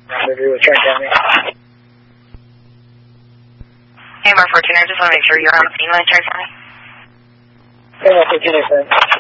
Rendezvous with Trent County. Hey, Mark 14, I just want to make sure you're on the scene with Trent County. Hey, Mark 14,